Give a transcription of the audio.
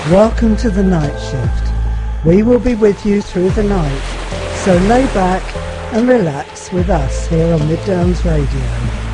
Welcome to the night shift. We will be with you through the night, so lay back and relax with us here on Midlands Radio.